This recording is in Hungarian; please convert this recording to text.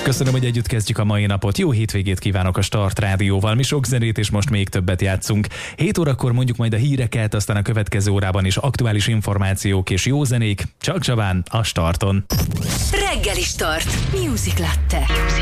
Köszönöm, hogy együtt kezdjük a mai napot. Jó hétvégét kívánok a Start Rádióval. Mi sok zenét és most még többet játszunk. 7 órakor mondjuk majd a híreket, aztán a következő órában is aktuális információk és jó zenék. Csak csaván a Starton. Reggeli Start. Music Latte.